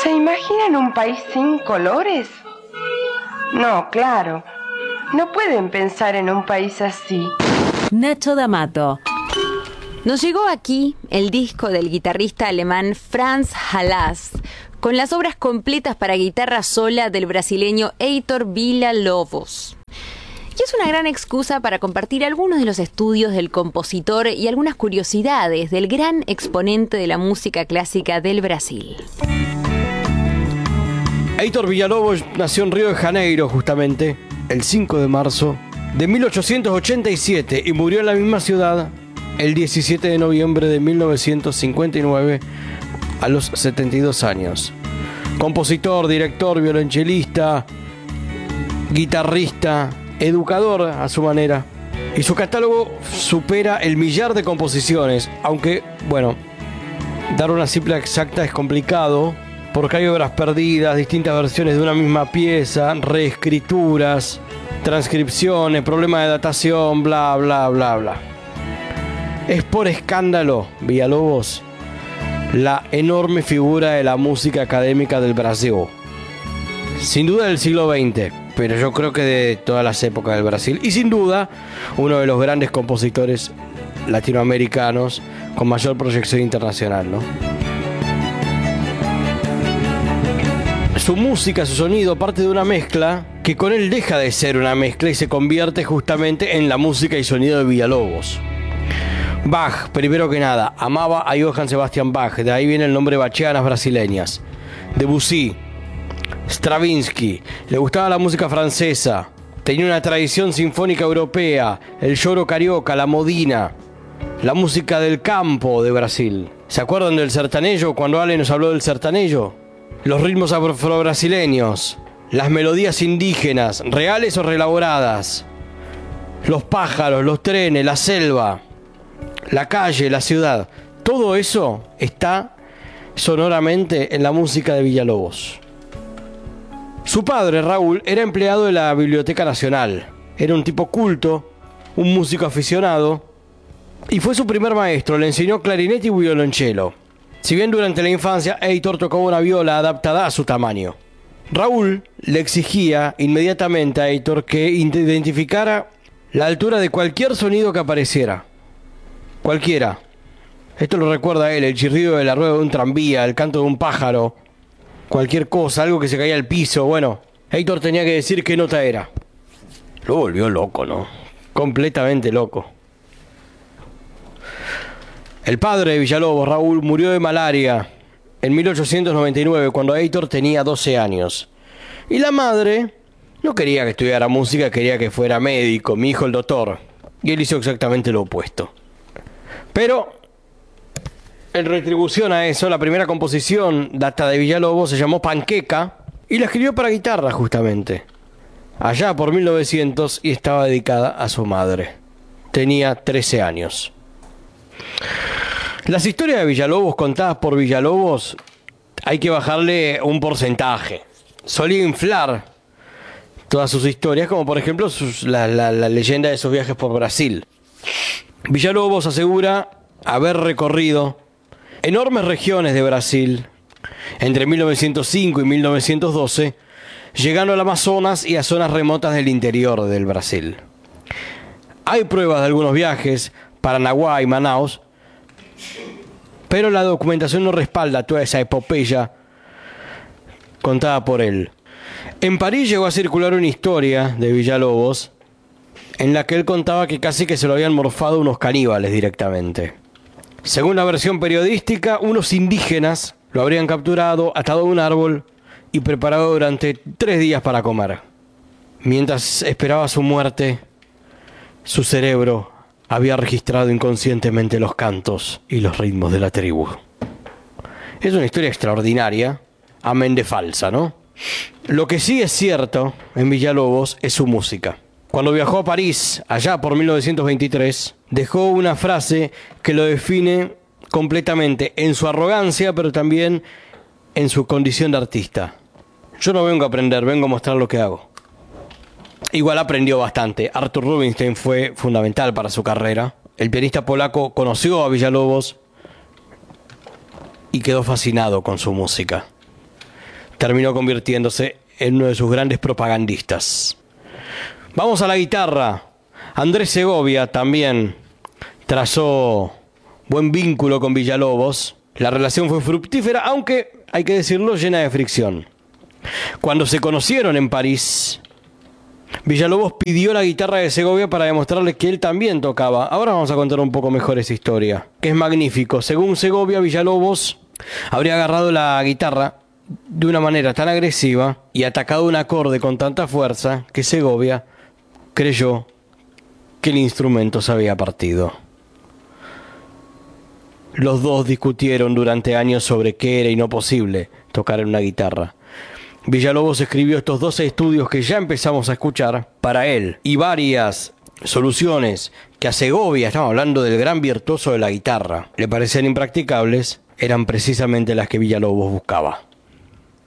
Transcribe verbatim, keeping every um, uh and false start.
¿Se imaginan un país sin colores? No, claro. No pueden pensar en un país así. Nacho D'Amato. Nos llegó aquí el disco del guitarrista alemán Franz Halas, con las obras completas para guitarra sola del brasileño Heitor Villa-Lobos. Y es una gran excusa para compartir algunos de los estudios del compositor y algunas curiosidades del gran exponente de la música clásica del Brasil. Heitor Villa-Lobos nació en Río de Janeiro, justamente, el cinco de marzo de mil ochocientos ochenta y siete y murió en la misma ciudad el diecisiete de noviembre de mil novecientos cincuenta y nueve a los setenta y dos años. Compositor, director, violonchelista, guitarrista, educador a su manera. Y su catálogo supera el millar de composiciones, aunque, bueno, dar una cifra exacta es complicado, porque hay obras perdidas, distintas versiones de una misma pieza, reescrituras, transcripciones, problemas de datación, bla, bla, bla, bla. Es por escándalo, Villa-Lobos, la enorme figura de la música académica del Brasil. Sin duda del siglo veinte, pero yo creo que de todas las épocas del Brasil. Y sin duda, uno de los grandes compositores latinoamericanos con mayor proyección internacional, ¿no? Su música, su sonido, parte de una mezcla que con él deja de ser una mezcla y se convierte justamente en la música y sonido de Villa-Lobos. Bach, primero que nada, amaba a Johann Sebastian Bach, de ahí viene el nombre Bachianas brasileñas. Debussy, Stravinsky, le gustaba la música francesa, tenía una tradición sinfónica europea, el lloro carioca, la modina, la música del campo de Brasil. ¿Se acuerdan del sertanejo cuando Ale nos habló del sertanejo? Los ritmos afro-brasileños, las melodías indígenas, reales o reelaboradas, los pájaros, los trenes, la selva, la calle, la ciudad, todo eso está sonoramente en la música de Villa-Lobos. Su padre, Raúl, era empleado de la Biblioteca Nacional, era un tipo culto, un músico aficionado, y fue su primer maestro, le enseñó clarinete y violonchelo. Si bien durante la infancia Heitor tocaba una viola adaptada a su tamaño. Raúl le exigía inmediatamente a Heitor que identificara la altura de cualquier sonido que apareciera. Cualquiera. Esto lo recuerda a él, el chirrido de la rueda de un tranvía, el canto de un pájaro, cualquier cosa, algo que se caía al piso. Bueno, Heitor tenía que decir qué nota era. Lo volvió loco, ¿no? Completamente loco. El padre de Villa-Lobos, Raúl, murió de malaria en mil ochocientos noventa y nueve, cuando Heitor tenía doce años. Y la madre no quería que estudiara música, quería que fuera médico, mi hijo el doctor. Y él hizo exactamente lo opuesto. Pero, en retribución a eso, la primera composición data de Villa-Lobos se llamó Panqueca y la escribió para guitarra, justamente. Allá por mil novecientos, y estaba dedicada a su madre. Tenía trece años. Las historias de Villa-Lobos contadas por Villa-Lobos hay que bajarle un porcentaje. Solía inflar todas sus historias, como por ejemplo sus, la, la, la leyenda de sus viajes por Brasil. Villa-Lobos asegura haber recorrido enormes regiones de Brasil entre mil novecientos cinco y mil novecientos doce, llegando al Amazonas y a zonas remotas del interior del Brasil. Hay pruebas de algunos viajes, Paranaguá y Manaus, pero la documentación no respalda toda esa epopeya contada por él. En París llegó a circular una historia de Villa-Lobos en la que él contaba que casi que se lo habían morfado unos caníbales directamente. Según la versión periodística, unos indígenas lo habrían capturado, atado a un árbol y preparado durante tres días para comer. Mientras esperaba su muerte, su cerebro había registrado inconscientemente los cantos y los ritmos de la tribu. Es una historia extraordinaria, amén de falsa, ¿no? Lo que sí es cierto en Villa-Lobos es su música. Cuando viajó a París, allá por mil novecientos veintitrés, dejó una frase que lo define completamente en su arrogancia, pero también en su condición de artista. Yo no vengo a aprender, vengo a mostrar lo que hago. Igual aprendió bastante. Artur Rubinstein fue fundamental para su carrera. El pianista polaco conoció a Villa-Lobos y quedó fascinado con su música. terminó convirtiéndose en uno de sus grandes propagandistas. Vamos a la guitarra. Andrés Segovia también trazó buen vínculo con Villalobos. La relación fue fructífera, aunque, hay que decirlo, llena de fricción. Cuando se conocieron en París, Villalobos pidió la guitarra de Segovia para demostrarle que él también tocaba. Ahora vamos a contar un poco mejor esa historia, que es magnífico. Según Segovia, Villalobos habría agarrado la guitarra de una manera tan agresiva y atacado un acorde con tanta fuerza que Segovia creyó que el instrumento se había partido. Los dos discutieron durante años sobre qué era y no posible tocar en una guitarra. Villalobos escribió estos doce estudios que ya empezamos a escuchar para él, y varias soluciones que a Segovia, estamos hablando del gran virtuoso de la guitarra, le parecían impracticables, eran precisamente las que Villalobos buscaba.